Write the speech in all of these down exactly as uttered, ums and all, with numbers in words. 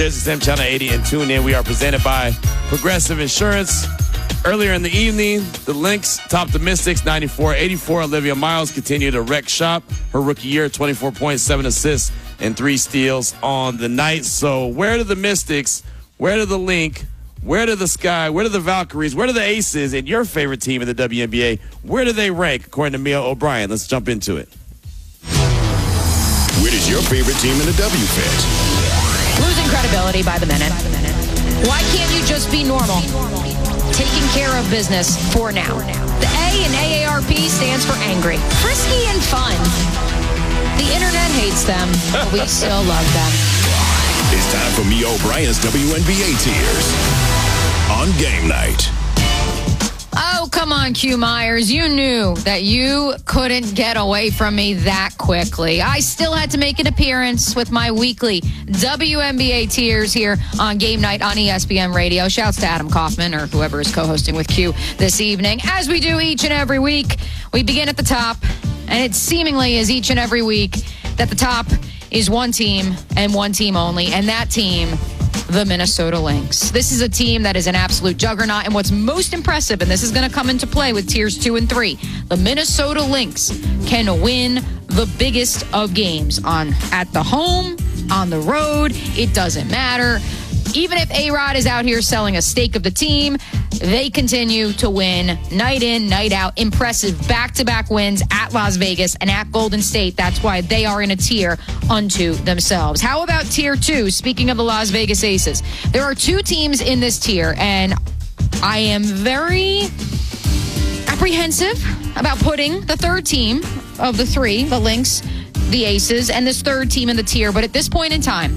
SiriusXM Channel eighty and tune in. We are presented by Progressive Insurance. Earlier in the evening, the Lynx topped the Mystics ninety-four eighty-four. Olivia Miles continued to wreck shop. Her rookie year, twenty-four points, seven assists, and three steals on the night. So where do the Mystics, where do the Link, where do the Sky, where do the Valkyries, where do the Aces, and your favorite team in the W N B A, where do they rank according to Mia O'Brien? Let's jump into it. Where does your favorite team in the W fit? Losing credibility by the minute. Why can't you just be normal? Taking care of business for now. The A in A A R P stands for angry, frisky, and fun. The internet hates them, but we still love them. It's time for Mia O'Brien's W N B A Tears on game night. Oh, come on, Q Myers. You knew that you couldn't get away from me that quickly. I still had to make an appearance with my weekly W N B A Tears here on Game Night on E S P N Radio. Shouts to Adam Kaufman or whoever is co-hosting with Q this evening. As we do each and every week, we begin at the top, and it seemingly is each and every week that the top is one team and one team only, and that team, the Minnesota Lynx. This is a team that is an absolute juggernaut, and what's most impressive, and this is going to come into play with tiers two and three, the Minnesota Lynx can win the biggest of games on at the home, on the road. It doesn't matter. Even if A-Rod is out here selling a stake of the team, they continue to win night in, night out. Impressive back-to-back wins at Las Vegas and at Golden State. That's why they are in a tier unto themselves. How about tier two? Speaking of the Las Vegas Aces, there are two teams in this tier, and I am very apprehensive about putting the third team of the three, the Lynx, the Aces, and this third team in the tier. But at this point in time,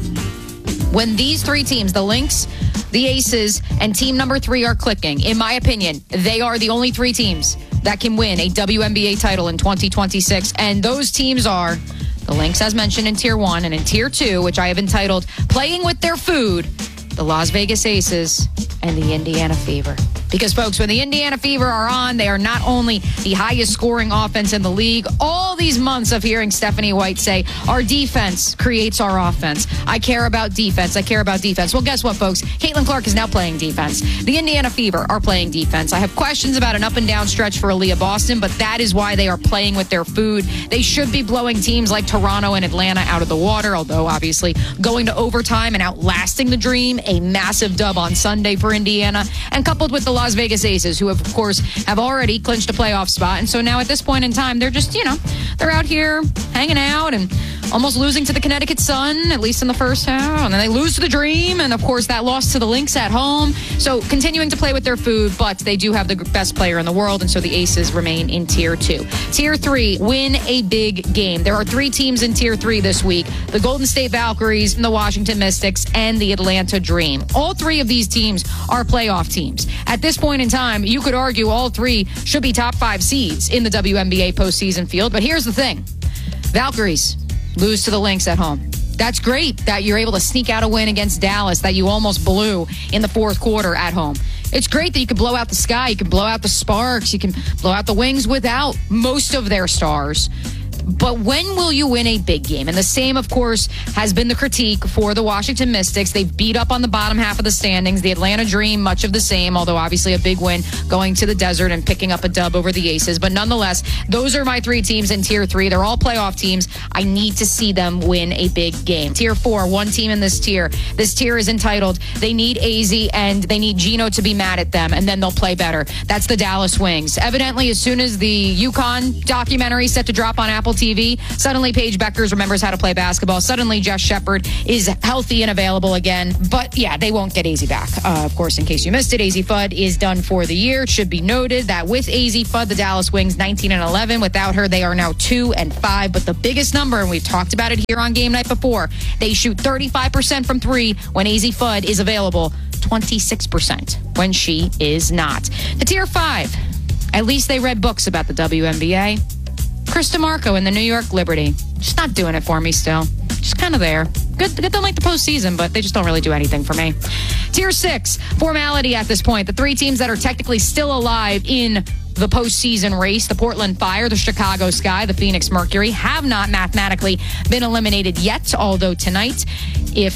when these three teams, the Lynx, the Aces, and team number three are clicking, in my opinion, they are the only three teams that can win a W N B A title in twenty twenty-six. And those teams are the Lynx, as mentioned, in tier one, and in tier two, which I have entitled Playing with Their Food, the Las Vegas Aces and the Indiana Fever. Because, folks, when the Indiana Fever are on, they are not only the highest scoring offense in the league. All these months of hearing Stephanie White say, our defense creates our offense. I care about defense. I care about defense. Well, guess what, folks? Caitlin Clark is now playing defense. The Indiana Fever are playing defense. I have questions about an up and down stretch for Aaliyah Boston, but that is why they are playing with their food. They should be blowing teams like Toronto and Atlanta out of the water, although obviously going to overtime and outlasting the dream, a massive dub on Sunday for Indiana, and coupled with the Las Vegas Aces, who have, of course, have already clinched a playoff spot. And so now at this point in time, they're just, you know, they're out here hanging out and almost losing to the Connecticut Sun, at least in the first half. And then they lose to the Dream. And, of course, that loss to the Lynx at home. So continuing to play with their food, but they do have the best player in the world. And so the Aces remain in tier two. Tier three, win a big game. There are three teams in tier three this week: the Golden State Valkyries, the Washington Mystics, and the Atlanta Dream. All three of these teams are playoff teams. At this point in time, you could argue all three should be top five seeds in the W N B A postseason field. But here's the thing. Valkyries lose to the Lynx at home. That's great that you're able to sneak out a win against Dallas that you almost blew in the fourth quarter at home. It's great that you can blow out the Sky, you can blow out the Sparks, you can blow out the Wings without most of their stars. But when will you win a big game? And the same, of course, has been the critique for the Washington Mystics. They've beat up on the bottom half of the standings. The Atlanta Dream, much of the same, although obviously a big win going to the desert and picking up a dub over the Aces. But nonetheless, those are my three teams in tier three. They're all playoff teams. I need to see them win a big game. Tier four, one team in this tier. This tier is entitled, they need A Z and they need Gino to be mad at them, and then they'll play better. That's the Dallas Wings. Evidently, as soon as the UConn documentary set to drop on Apple T V, suddenly Paige Beckers remembers how to play basketball. Suddenly Jess Shepard is healthy and available again. But yeah, they won't get A Z back. Uh, of course, in case you missed it, A Z Fudd is done for the year. It should be noted that with A Z Fudd, the Dallas Wings nineteen and eleven. Without her, they are now two and five. But the biggest number, and we've talked about it here on Game Night before, they shoot thirty-five percent from three when A Z Fudd is available, twenty-six percent when she is not. The tier five, at least they read books about the W N B A. Chris DeMarco in the New York Liberty. Just not doing it for me still. Just kind of there. Good, good. Don't like the postseason, but they just don't really do anything for me. Tier six, formality at this point. The three teams that are technically still alive in the postseason race, the Portland Fire, the Chicago Sky, the Phoenix Mercury, have not mathematically been eliminated yet, although tonight, if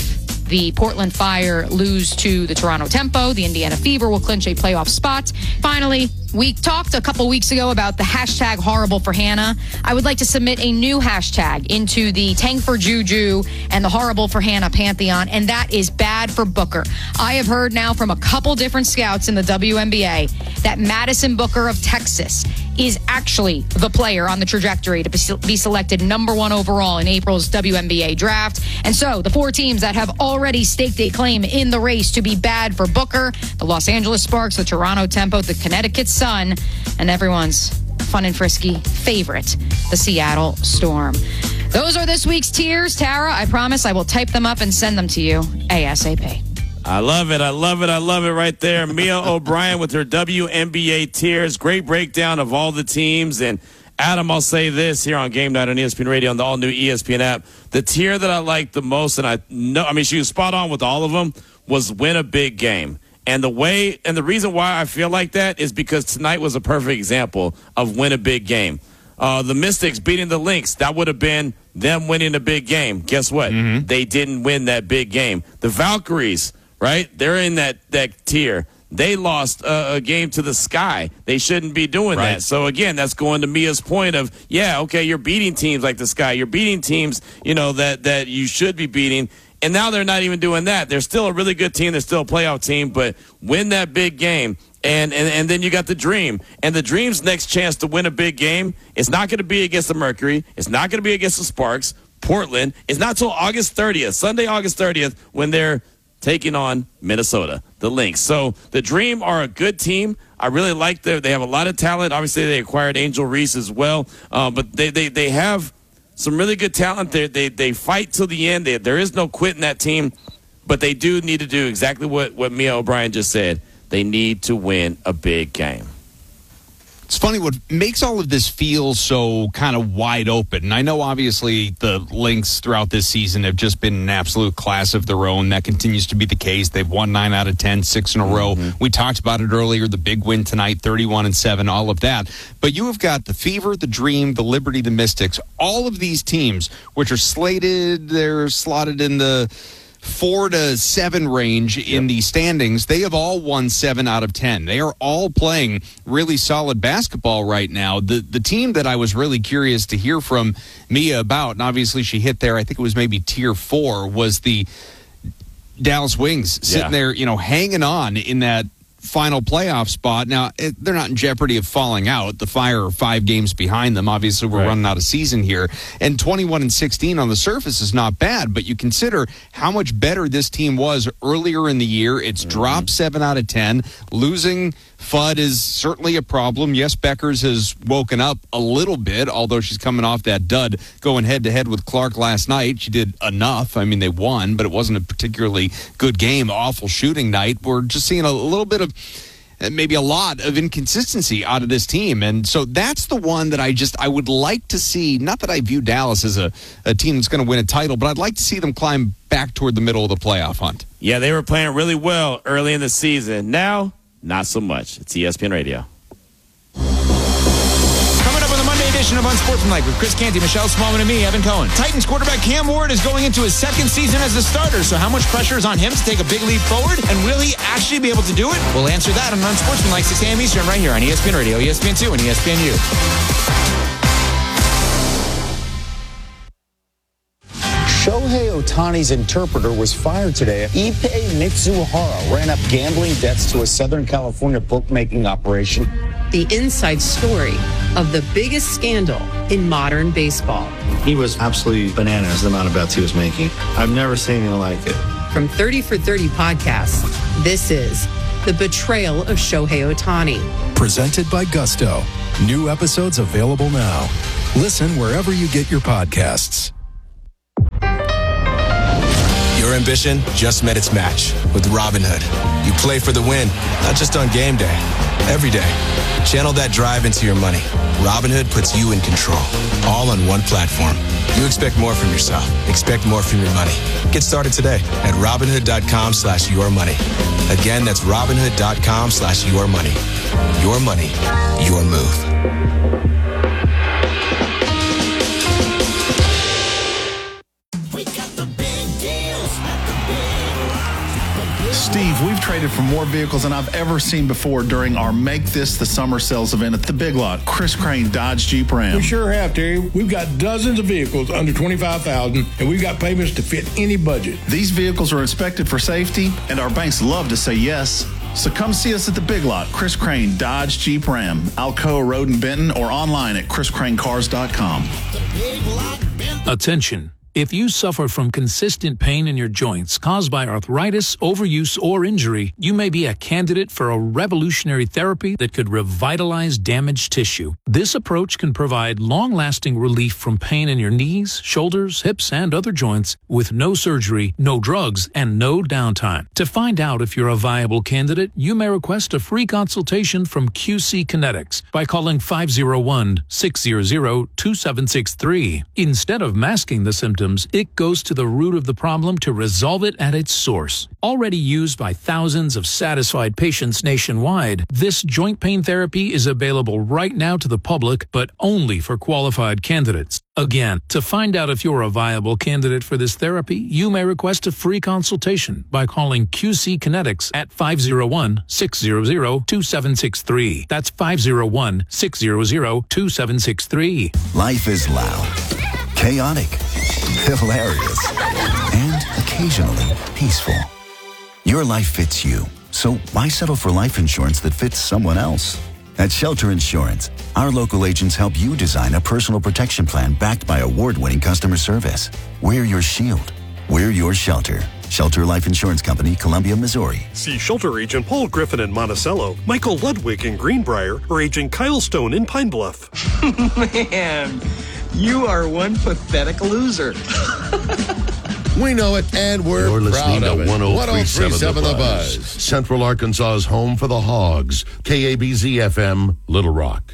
the Portland Fire lose to the Toronto Tempo. The Indiana Fever will clinch a playoff spot. Finally, we talked a couple weeks ago about the hashtag horrible for Hannah. I would like to submit a new hashtag into the Tank for Juju and the horrible for Hannah pantheon, and that is bad for Booker. I have heard now from a couple different scouts in the W N B A that Madison Booker of Texas is actually the player on the trajectory to be selected number one overall in April's W N B A draft. And so the four teams that have already staked a claim in the race to be bad for Booker, the Los Angeles Sparks, the Toronto Tempo, the Connecticut Sun, and everyone's fun and frisky favorite, the Seattle Storm. Those are this week's tiers. Tara, I promise I will type them up and send them to you ASAP. I love it. I love it. I love it right there. Mia O'Brien with her W N B A tiers. Great breakdown of all the teams. And Adam, I'll say this here on Game Night on E S P N Radio on the all-new E S P N app. The tier that I liked the most, and I know, I mean, she was spot on with all of them, was win a big game. And the way, and the reason why I feel like that is because tonight was a perfect example of win a big game. Uh, the Mystics beating the Lynx, that would have been them winning a big game. Guess what? Mm-hmm. They didn't win that big game. The Valkyries, right? They're in that, that tier. They lost a, a game to the Sky. They shouldn't be doing right. that. So, again, that's going to Mia's point of, yeah, okay, you're beating teams like the Sky. You're beating teams, you know, that, that you should be beating. And now they're not even doing that. They're still a really good team. They're still a playoff team, but win that big game. And, and, and then you got the Dream. And the Dream's next chance to win a big game, it's not going to be against the Mercury. It's not going to be against the Sparks. Portland. It's not until August thirtieth, Sunday, August thirtieth, when they're taking on Minnesota, the Lynx. So the Dream are a good team. I really like them. They have a lot of talent. Obviously, they acquired Angel Reese as well. Uh, but they, they, they have some really good talent. They, they, they fight till the end. They, there is no quit in that team. But they do need to do exactly what, what Mia O'Brien just said. They need to win a big game. It's funny what makes all of this feel so kind of wide open. And I know, obviously, the Lynx throughout this season have just been an absolute class of their own. That continues to be the case. They've won nine out of ten, six in a row. Mm-hmm. We talked about it earlier, the big win tonight, thirty-one and seven, all of that. But you have got the Fever, the Dream, the Liberty, the Mystics, all of these teams, which are slated, they're slotted in the four to seven range in yep. the standings. They have all won seven out of ten. They are all playing really solid basketball right now. The the team that I was really curious to hear from Mia about, and obviously she hit there, I think it was maybe tier four, was the Dallas Wings sitting yeah. there, you know, hanging on in that final playoff spot. Now, it, they're not in jeopardy of falling out. The Fire are five games behind them. Obviously, we're right. running out of season here. And twenty-one and sixteen on the surface is not bad, but you consider how much better this team was earlier in the year. It's mm-hmm. dropped seven out of ten. Losing Fudd is certainly a problem. Yes, Beckers has woken up a little bit, although she's coming off that dud going head-to-head with Clark last night. She did enough. I mean, they won, but it wasn't a particularly good game. Awful shooting night. We're just seeing a little bit of maybe a lot of inconsistency out of this team. And so that's the one that I just, I would like to see, not that I view Dallas as a, a team that's going to win a title, but I'd like to see them climb back toward the middle of the playoff hunt. Yeah, they were playing really well early in the season. Now, not so much. It's E S P N Radio. Coming up on the Monday edition of Unsportsmanlike with Chris Canty, Michelle Smallman, and me, Evan Cohen. Titans quarterback Cam Ward is going into his second season as a starter, so how much pressure is on him to take a big leap forward? And will he actually be able to do it? We'll answer that on Unsportsmanlike, six a.m. Eastern, right here on E S P N Radio, E S P N two, and E S P N U. Shohei Ohtani's interpreter was fired today. Ippei Mitsuhara ran up gambling debts to a Southern California bookmaking operation. The inside story of the biggest scandal in modern baseball. He was absolutely bananas, the amount of bets he was making. I've never seen anything like it. From thirty for thirty podcasts, this is The Betrayal of Shohei Ohtani. Presented by Gusto. New episodes available now. Listen wherever you get your podcasts. Your ambition just met its match with Robinhood. You play for the win, not just on game day, every day. Channel that drive into your money. Robinhood puts you in control, all on one platform. You expect more from yourself. Expect more from your money. Get started today at Robinhood.com slash your money. Again, that's Robinhood.com slash your money. Your money, your move. Steve, we've traded for more vehicles than I've ever seen before during our Make This the Summer Sales event at the Big Lot, Chris Crane Dodge Jeep Ram. We sure have, Terry. We've got dozens of vehicles under twenty-five thousand dollars, and we've got payments to fit any budget. These vehicles are inspected for safety, and our banks love to say yes. So come see us at the Big Lot, Chris Crane Dodge Jeep Ram, Alcoa Road in Benton, or online at chris crane cars dot com. Attention. If you suffer from consistent pain in your joints caused by arthritis, overuse, or injury, you may be a candidate for a revolutionary therapy that could revitalize damaged tissue. This approach can provide long-lasting relief from pain in your knees, shoulders, hips, and other joints with no surgery, no drugs, and no downtime. To find out if you're a viable candidate, you may request a free consultation from Q C Kinetics by calling five oh one, six hundred, two seven six three. Instead of masking the symptoms, it goes to the root of the problem to resolve it at its source. Already used by thousands of satisfied patients nationwide, this joint pain therapy is available right now to the public, but only for qualified candidates. Again, to find out if you're a viable candidate for this therapy, you may request a free consultation by calling Q C Kinetics at five oh one, six hundred, two seven six three. That's five oh one, six hundred, two seven six three. Life is loud, chaotic, hilarious, and occasionally peaceful. Your life fits you, so why settle for life insurance that fits someone else? At Shelter Insurance, our local agents help you design a personal protection plan backed by award-winning customer service. We're your shield. We're your shelter. Shelter Life Insurance Company, Columbia, Missouri. See Shelter Agent Paul Griffin in Monticello, Michael Ludwig in Greenbrier, or Agent Kyle Stone in Pine Bluff. Man, you are one pathetic loser. We know it, and we're You're proud listening of to it. one oh three point seven seven The The Buzz. Buzz. Central Arkansas's home for the Hogs. K A B Z F M, Little Rock.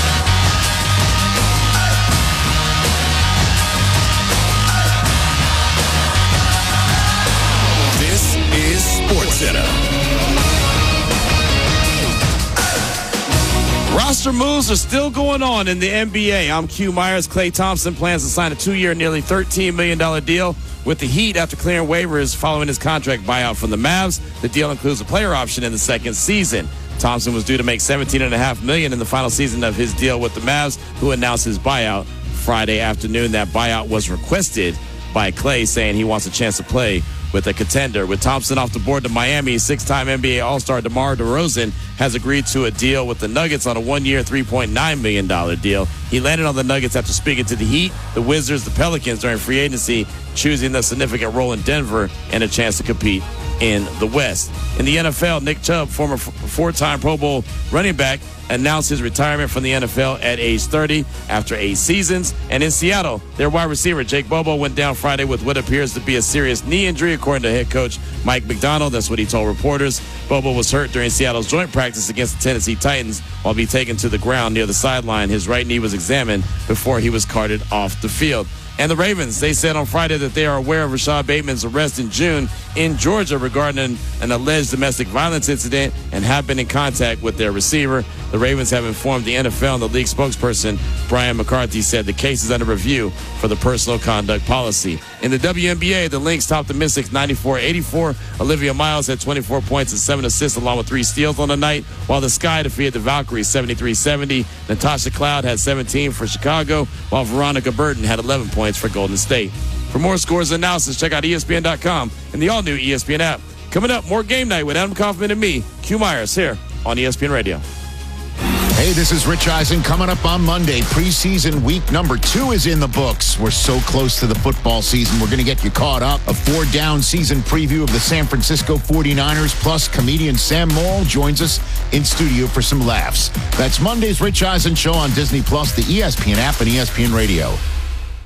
This is SportsCenter. Roster moves are still going on in the N B A. I'm Q Myers. Klay Thompson plans to sign a two-year, nearly thirteen million dollars deal with the Heat after clearing waivers following his contract buyout from the Mavs. The deal includes a player option in the second season. Thompson was due to make seventeen point five million dollars in the final season of his deal with the Mavs, who announced his buyout Friday afternoon. That buyout was requested by Klay, saying he wants a chance to play with a contender. With Thompson off the board to Miami, six-time N B A All-Star DeMar DeRozan has agreed to a deal with the Nuggets on a one-year, three point nine million dollars deal. He landed on the Nuggets after speaking to the Heat, the Wizards, the Pelicans during free agency, choosing a significant role in Denver and a chance to compete in the West. In the N F L, Nick Chubb, former four-time Pro Bowl running back, announced his retirement from the N F L at age thirty after eight seasons. And in Seattle, their wide receiver Jake Bobo went down Friday with what appears to be a serious knee injury, according to head coach Mike McDonald. That's what he told reporters. Bobo was hurt during Seattle's joint practice against the Tennessee Titans while being taken to the ground near the sideline. His right knee was examined before he was carted off the field. And the Ravens, they said on Friday that they are aware of Rashad Bateman's arrest in June in Georgia regarding an, an alleged domestic violence incident and have been in contact with their receiver. The Ravens have informed the N F L, and the league spokesperson, Brian McCarthy, said the case is under review for the personal conduct policy. In the W N B A, the Lynx topped the Mystics ninety-four eighty-four. Olivia Miles had twenty-four points and seven assists along with three steals on the night, while the Sky defeated the Valkyries seventy-three seventy. Natasha Cloud had seventeen for Chicago, while Veronica Burton had eleven points for Golden State. For more scores and analysis, check out E S P N dot com and the all-new E S P N app. Coming up, more Game Night with Adam Kaufman and me, Q Myers, here on E S P N Radio. Hey, this is Rich Eisen. Coming up on Monday, preseason week number two is in the books. We're so close to the football season. We're going to get you caught up. A four-down season preview of the San Francisco forty-niners, plus comedian Sam Morrill joins us in studio for some laughs. That's Monday's Rich Eisen Show on Disney Plus, the E S P N app, and E S P N Radio.